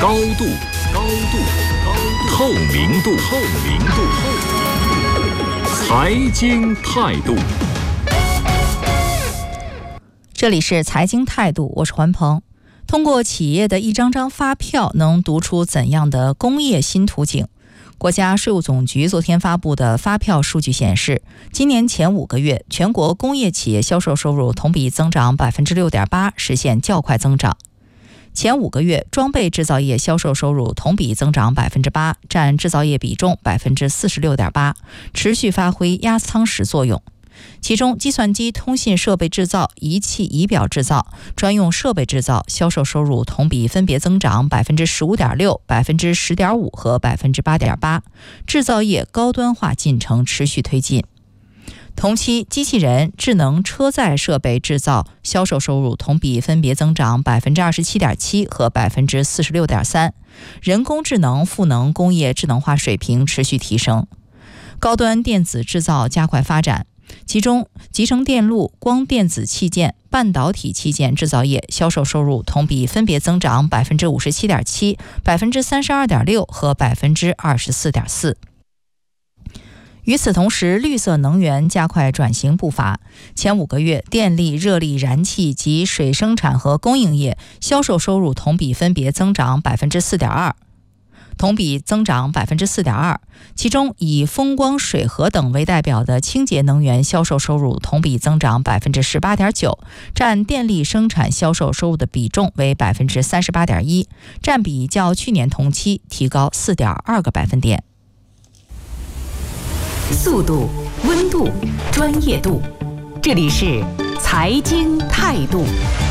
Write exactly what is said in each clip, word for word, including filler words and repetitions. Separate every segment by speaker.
Speaker 1: 高度，高度，高度，透明度，透明度，财经态度。
Speaker 2: 这里是财经态度，我是环鹏。通过企业的一张张发票，能读出怎样的工业新图景？国家税务总局昨天发布的发票数据显示，今年前五个月，全国工业企业销售收入同比增长 百分之六点八， 实现较快增长。前五个月，装备制造业销售收入同比增长 百分之八， 占制造业比重 百分之四十六点八， 持续发挥压舱石作用。其中，计算机通信设备制造、仪器仪表制造、专用设备制造销售收入同比分别增长 百分之十五点六、百分之十点五 和 百分之八点八， 制造业高端化进程持续推进。同期，机器人、智能车载设备制造销售收入同比分别增长 百分之二十七点七 和 百分之四十六点三， 人工智能赋能工业智能化水平持续提升。高端电子制造加快发展，其中集成电路、光电子器件、半导体器件制造业销售收入同比分别增长 百分之五十七点七、百分之三十二点六 和 百分之二十四点四。与此同时，绿色能源加快转型步伐。前五个月，电力、热力、燃气及水生产和供应业销售收入同比分别增长 百分之四点二。同比增长 百分之四点二， 其中以风光、水合等为代表的清洁能源销售收入同比增长 百分之十八点九， 占电力生产销售收入的比重为 百分之三十八点一， 占比较去年同期提高 四点二个百分点。
Speaker 3: 速度、温度、专业度，这里是财经态度。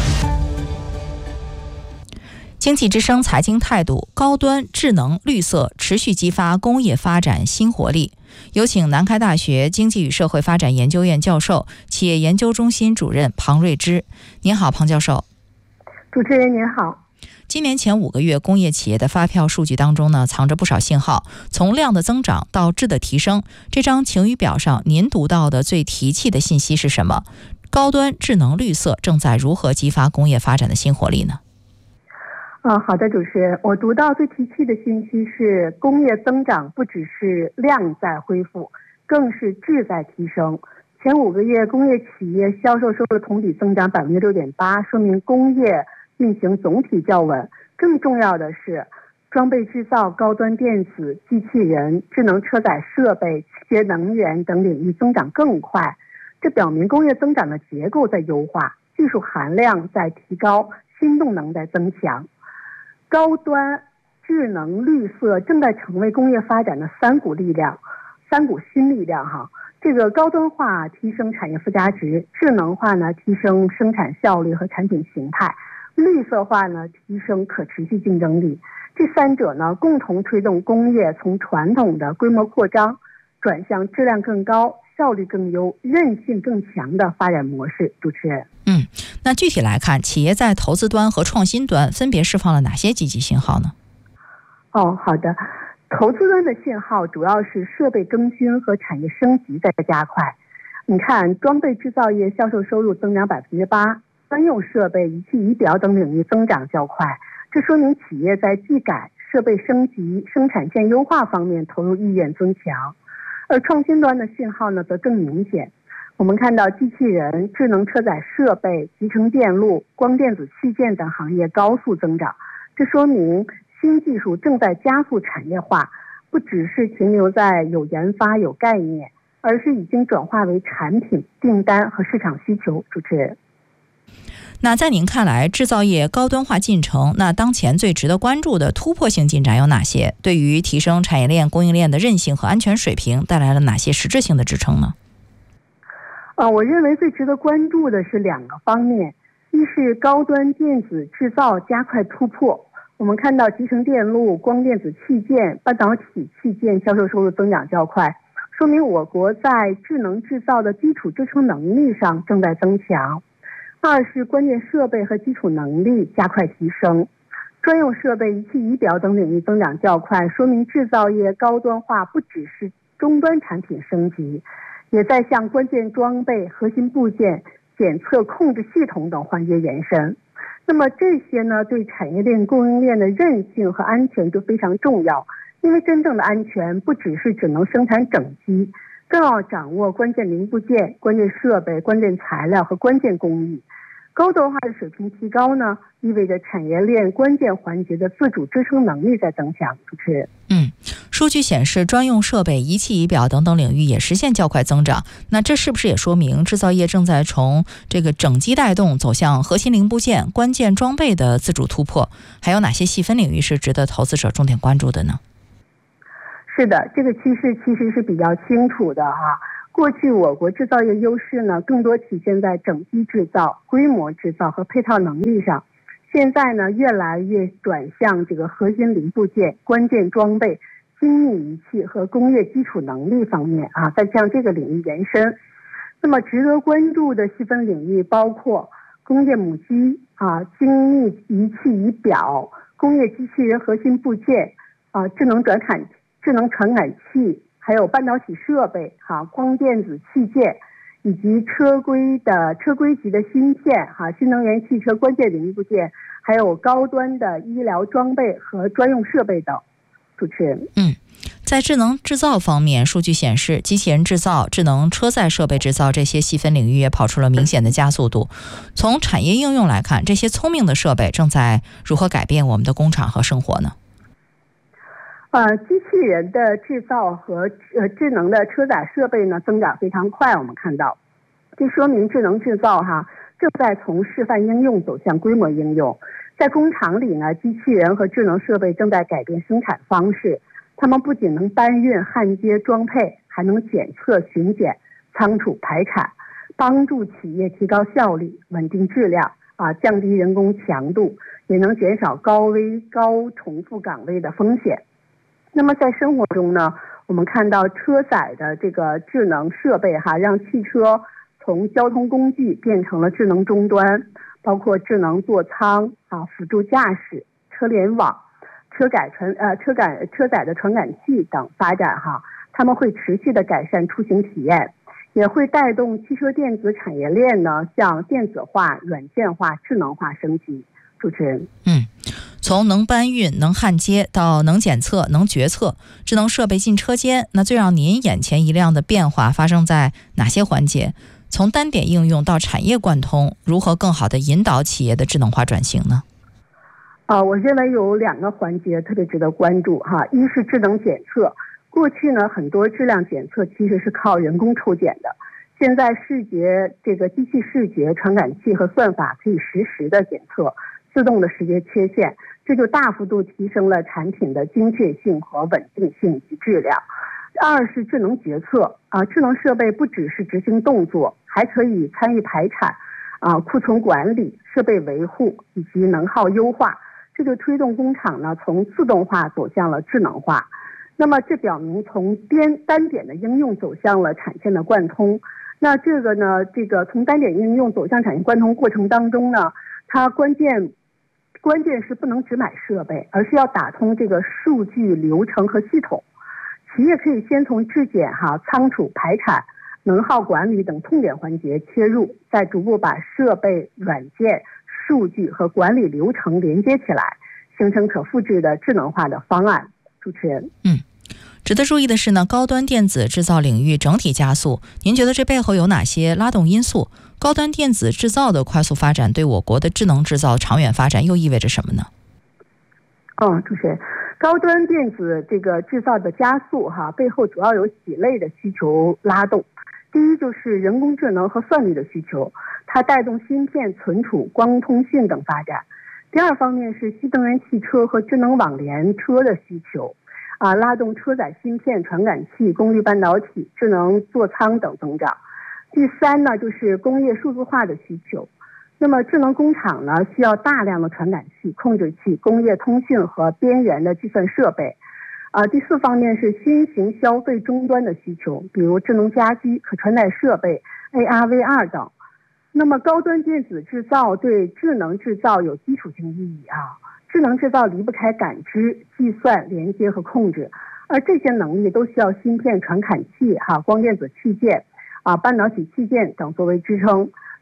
Speaker 2: 经济之声财经态度，高端、智能、绿色持续激发工业发展新活力。有请南开大学经济与社会发展研究院教授、企业研究中心主任庞瑞芝。您好，庞教授。
Speaker 4: 主持人您好。
Speaker 2: 今年前五个月，工业企业的发票数据当中呢，藏着不少信号，从量的增长到质的提升。这张晴雨表上，您读到的最提气的信息是什么？高端、智能、绿色正在如何激发工业发展的新活力呢？
Speaker 4: 啊，好的，主持人，我读到最提气的信息是，工业增长不只是量在恢复，更是质在提升。前五个月，工业企业销售收入同比增长 百分之六点八， 说明工业运行总体较稳。更重要的是，装备制造、高端电子、机器人、智能车载设备、清洁能源等领域增长更快。这表明工业增长的结构在优化，技术含量在提高，新动能在增强。高端、智能、绿色正在成为工业发展的三股力量，三股新力量哈。这个高端化提升产业附加值，智能化呢提升生产效率和产品形态，绿色化呢提升可持续竞争力。这三者呢共同推动工业从传统的规模扩张转向质量更高、效率更优、韧性更强的发展模式。主持人。
Speaker 2: 嗯，那具体来看，企业在投资端和创新端分别释放了哪些积极信号呢？
Speaker 4: 哦，好的。投资端的信号主要是设备更新和产业升级在加快。你看，装备制造业销售收入增长 百分之八， 专用设备、仪器仪表等领域增长较快，这说明企业在技改、设备升级、生产线优化方面投入意愿增强。而创新端的信号呢则更明显。我们看到机器人、智能车载设备、集成电路、光电子器件等行业高速增长，这说明新技术正在加速产业化，不只是停留在有研发、有概念，而是已经转化为产品、订单和市场需求。主持人。
Speaker 2: 那在您看来，制造业高端化进程，那当前最值得关注的突破性进展有哪些？对于提升产业链、供应链的韧性和安全水平带来了哪些实质性的支撑呢？
Speaker 4: 呃，我认为最值得关注的是两个方面，一是高端电子制造加快突破。我们看到集成电路、光电子器件、半导体器件销售收入增长较快，说明我国在智能制造的基础支撑能力上正在增强。二是关键设备和基础能力加快提升，专用设备、仪器仪表等领域增长较快，说明制造业高端化不只是终端产品升级，也在向关键装备、核心部件、检测控制系统等环节延伸。 那么这些呢，对产业链供应链的韧性和安全就非常重要，因为真正的安全不只是只能生产整机，更要掌握关键零部件、关键设备、关键材料和关键工艺。高端化的水平提高呢，意味着产业链关键环节的自主支撑能力在增强。主持人，
Speaker 2: 嗯，数据显示，专用设备、仪器仪表等等领域也实现较快增长。那这是不是也说明制造业正在从这个整机带动走向核心零部件、关键装备的自主突破？还有哪些细分领域是值得投资者重点关注的呢？
Speaker 4: 是的，这个趋势其实是比较清楚的哈。过去我国制造业优势呢，更多体现在整机制造、规模制造和配套能力上。现在呢，越来越转向这个核心零部件、关键装备、精密仪器和工业基础能力方面啊，在向这个领域延伸。那么，值得关注的细分领域包括工业母机啊、精密仪器仪表、工业机器人核心部件啊、智能转感、智能传感器。还有半导体设备、哈光电子器件，以及车规的车规级的芯片、哈新能源汽车关键零部件，还有高端的医疗装备和专用设备等。主持人，
Speaker 2: 嗯，在智能制造方面，数据显示，机器人制造、智能车载设备制造这些细分领域也跑出了明显的加速度。从产业应用来看，这些聪明的设备正在如何改变我们的工厂和生活呢？
Speaker 4: 呃，机器人的制造和呃智能的车载设备呢增长非常快，我们看到，这说明智能制造哈正在从示范应用走向规模应用。在工厂里呢，机器人和智能设备正在改变生产方式，它们不仅能搬运、焊接、装配，还能检测、巡检、仓储、排产，帮助企业提高效率、稳定质量啊，降低人工强度，也能减少高危高重复岗位的风险。那么在生活中呢，我们看到车载的这个智能设备哈，让汽车从交通工具变成了智能终端，包括智能座舱啊、辅助驾驶、车联网、车改传呃车感车载的传感器等发展哈，他们会持续的改善出行体验，也会带动汽车电子产业链呢向电子化、软件化、智能化升级。主持人，
Speaker 2: 嗯。从能搬运、能焊接到能检测、能决策，智能设备进车间，那最让您眼前一亮的变化发生在哪些环节？从单点应用到产业贯通，如何更好地引导企业的智能化转型呢？
Speaker 4: 啊，我认为有两个环节特别值得关注哈，一是智能检测。过去呢，很多质量检测其实是靠人工抽检的，现在视觉这个机器视觉传感器和算法可以实时的检测自动的识别缺陷，这就大幅度提升了产品的精确性和稳定性及质量。二是智能决策啊，智能设备不只是执行动作，还可以参与排产啊、库存管理、设备维护以及能耗优化，这就推动工厂呢从自动化走向了智能化。那么这表明从单单点的应用走向了产线的贯通。那这个呢，这个从单点应用走向产业贯通过程当中呢，它关键关键是不能只买设备，而是要打通这个数据流程和系统。企业可以先从质检哈、仓储、排产、能耗管理等痛点环节切入，再逐步把设备、软件、数据和管理流程连接起来，形成可复制的智能化的方案。主持人，
Speaker 2: 嗯，值得注意的是呢，高端电子制造领域整体加速，您觉得这背后有哪些拉动因素？高端电子制造的快速发展对我国的智能制造长远发展又意味着什么呢？
Speaker 4: 嗯，主持人，高端电子这个制造的加速哈，背后主要有几类的需求拉动。第一就是人工智能和算力的需求，它带动芯片、存储、光通信等发展。第二方面是新能源汽车和智能网联车的需求，啊，拉动车载芯片、传感器、功率半导体、智能座舱等增长。第三呢，就是工业数字化的需求。那么智能工厂呢，需要大量的传感器、控制器、工业通信和边缘的计算设备。啊，第四方面是新型消费终端的需求，比如智能家居、可穿戴设备、A R V R 等。那么高端电子制造对智能制造有基础性意义啊。智能制造离不开感知、计算、连接和控制，而这些能力都需要芯片、传感器、哈、光电子器件、啊半导体器件等作为支撑。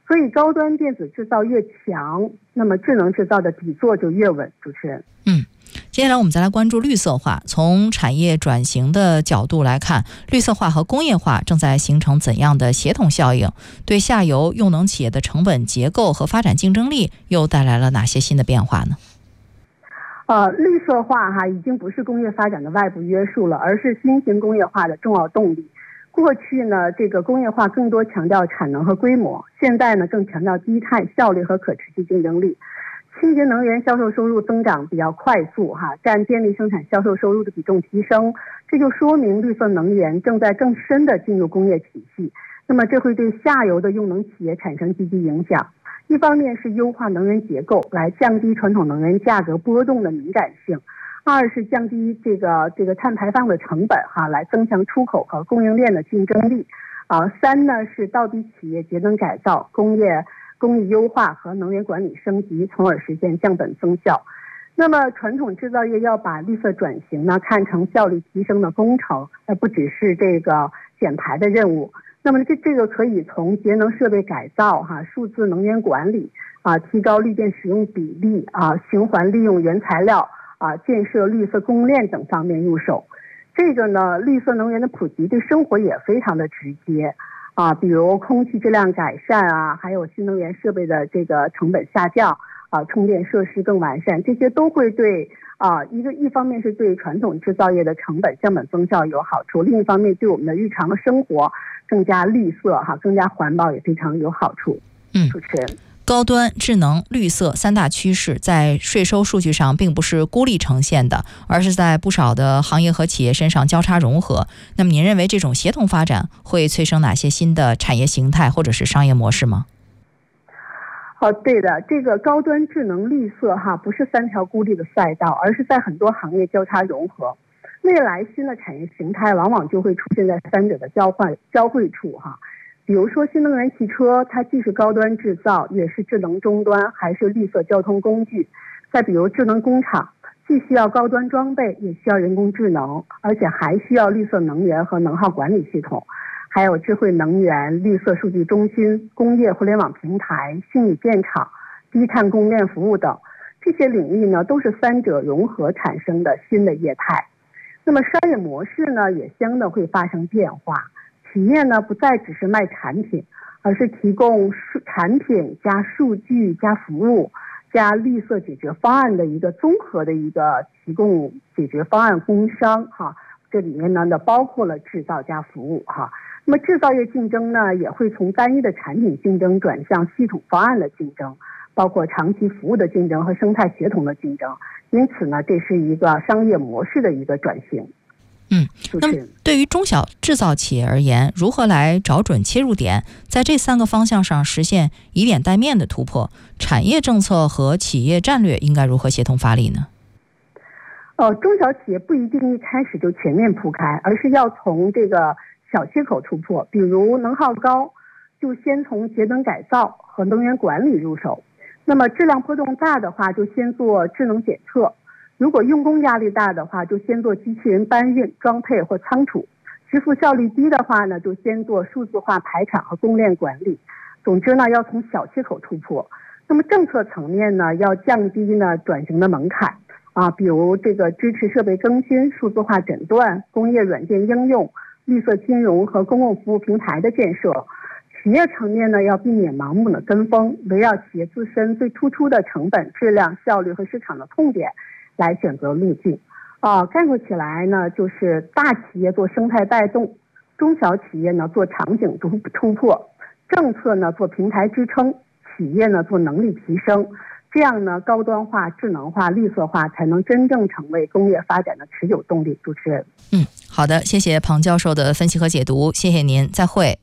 Speaker 4: 所以高端电子制造越强，那么智能制造的底座就越稳。主持人，
Speaker 2: 嗯，接下来我们再来关注绿色化。从产业转型的角度来看，绿色化和工业化正在形成怎样的协同效应？对下游用能企业的成本结构和发展竞争力又带来了哪些新的变化呢？
Speaker 4: 呃，绿色化哈已经不是工业发展的外部约束了，而是新型工业化的重要动力。过去呢，这个工业化更多强调产能和规模，现在呢更强调低碳、效率和可持续竞争力。清洁能源销售收入增长比较快速哈，占电力生产销售收入的比重提升，这就说明绿色能源正在更深地进入工业体系。那么这会对下游的用能企业产生积极影响。一方面是优化能源结构，来降低传统能源价格波动的敏感性；二是降低这个这个碳排放的成本哈，来增强出口和供应链的竞争力。啊，三呢是倒逼企业节能改造、工业工艺优化和能源管理升级，从而实现降本增效。那么传统制造业要把绿色转型呢看成效率提升的工程，而不只是这个减排的任务。那么这这个可以从节能设备改造哈、数字能源管理啊、提高绿电使用比例啊、循环利用原材料啊、建设绿色供应链等方面入手。这个呢，绿色能源的普及对生活也非常的直接啊，比如空气质量改善啊，还有新能源设备的这个成本下降啊，充电设施更完善，这些都会对啊一个一方面是对传统制造业的成本降本增效有好处，另一方面对我们的日常的生活更加绿色哈、更加环保也非常有好处。
Speaker 2: 嗯，
Speaker 4: 主持人。
Speaker 2: 高端、智能、绿色三大趋势在税收数据上并不是孤立呈现的，而是在不少的行业和企业身上交叉融合。那么您认为这种协同发展会催生哪些新的产业形态或者是商业模式吗？
Speaker 4: 哦，对的，这个高端、智能、绿色哈，不是三条孤立的赛道，而是在很多行业交叉融合。未来新的产业形态往往就会出现在三者的交换交汇处哈。比如说新能源汽车，它既是高端制造，也是智能终端，还是绿色交通工具。再比如智能工厂，既需要高端装备，也需要人工智能，而且还需要绿色能源和能耗管理系统，还有智慧能源、绿色数据中心、工业互联网平台、虚拟电厂、低碳供应链服务等。这些领域呢，都是三者融合产生的新的业态。那么商业模式呢，也相应会发生变化。企业呢，不再只是卖产品，而是提供产品加数据加服务加绿色解决方案的一个综合的一个提供解决方案供应商哈。这里面呢，呢包括了制造加服务哈。那么制造业竞争呢，也会从单一的产品竞争转向系统方案的竞争，包括长期服务的竞争和生态协同的竞争。因此呢，这是一个商业模式的一个转型。
Speaker 2: 嗯，那么对于中小制造企业而言，如何来找准切入点，在这三个方向上实现以点带面的突破？产业政策和企业战略应该如何协同发力呢？
Speaker 4: 呃，中小企业不一定一开始就全面铺开，而是要从这个小切口突破。比如能耗高，就先从节能改造和能源管理入手；那么质量波动大的话，就先做智能检测。如果用工压力大的话，就先做机器人搬运、装配或仓储；支付效率低的话呢，就先做数字化排产和供应链管理。总之呢，要从小切口突破。那么政策层面呢，要降低呢转型的门槛啊，比如这个支持设备更新、数字化诊断、工业软件应用、绿色金融和公共服务平台的建设。企业层面呢，要避免盲目的跟风，围绕企业自身最突出的成本、质量、效率和市场的痛点来选择路径。啊，概括起来呢，就是大企业做生态带动，中小企业呢做场景突突破，政策呢做平台支撑，企业呢做能力提升。这样呢，高端化、智能化、绿色化才能真正成为工业发展的持久动力。主持人，
Speaker 2: 嗯，好的，谢谢庞教授的分析和解读，谢谢您，再会。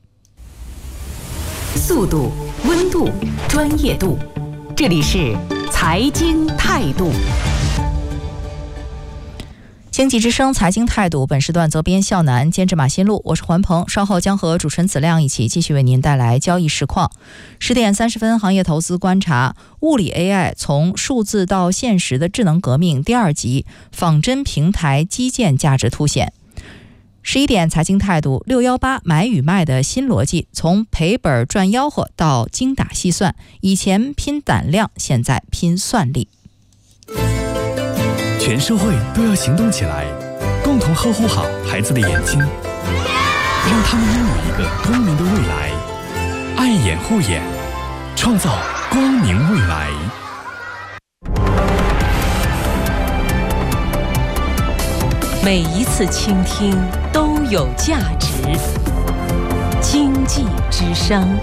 Speaker 3: 速度、温度、专业度，这里是财经态度。
Speaker 2: 经济之声财经态度，本时段责编笑南，监制马新路，我是环鹏，稍后将和主持人子亮一起继续为您带来交易实况。十点三十分，行业投资观察，物理 A I 从数字到现实的智能革命第二集，仿真平台基建价值凸显。 十一点财经态度，六一八买与卖的新逻辑，从赔本赚吆喝到精打细算，以前拼胆量，现在拼算力。
Speaker 5: 全社会都要行动起来，共同呵护好孩子的眼睛，让他们拥有一个光明的未来。爱眼护眼，创造光明未来。
Speaker 3: 每一次倾听都有价值。经济之声。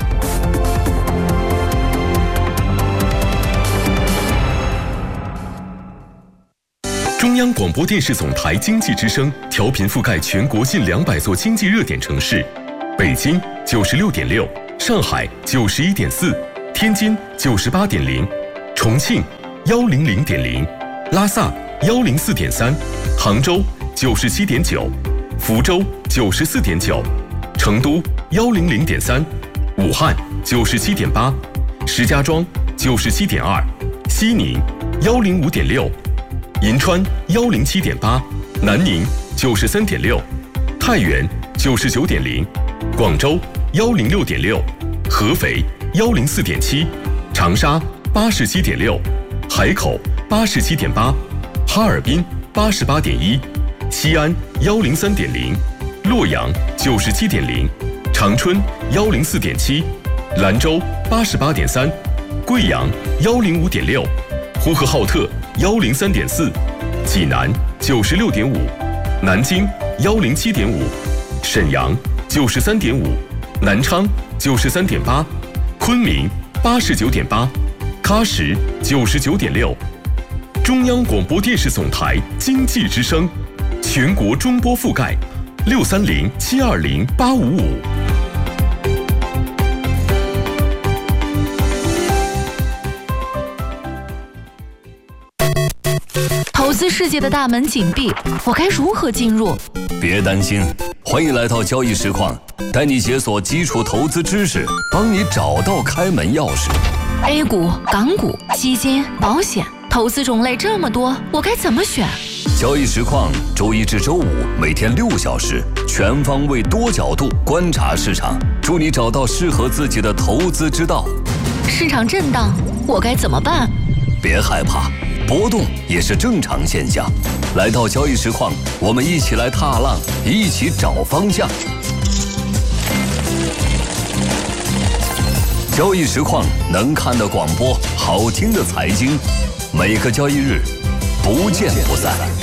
Speaker 1: 中央广播电视总台经济之声调频覆盖全国近两百座经济热点城市，北京九十六点六，上海九十一点四，天津九十八点零，重庆幺零零点零，拉萨幺零四点三，杭州九十七点九，福州九十四点九，成都幺零零点三，武汉九十七点八，石家庄九十七点二，西宁幺零五点六。银川幺零七点八，南宁九十三点六，太原九十九点零，广州幺零六点六，合肥幺零四点七，长沙八十七点六，海口八十七点八，哈尔滨八十八点一，西安幺零三点零，洛阳九十七点零，长春幺零四点七，兰州八十八点三，贵阳幺零五点六，呼和浩特幺零三点四，济南九十六点五，南京幺零七点五，沈阳九十三点五，南昌九十三点八，昆明八十九点八，喀什九十九点六。中央广播电视总台经济之声，全国中波覆盖六三零七二零八五五。
Speaker 6: 投资世界的大门紧闭，我该如何进入？
Speaker 7: 别担心，欢迎来到交易实况，带你解锁基础投资知识，帮你找到开门钥匙。
Speaker 6: A 股、港股、基金、保险，投资种类这么多，我该怎么选？
Speaker 7: 交易实况周一至周五每天六小时，全方位多角度观察市场，助你找到适合自己的投资之道。
Speaker 6: 市场震荡，我该怎么办？
Speaker 7: 别害怕，波动也是正常现象。来到交易实况，我们一起来踏浪，一起找方向。交易实况能看的广播，好听的财经，每个交易日不见不散。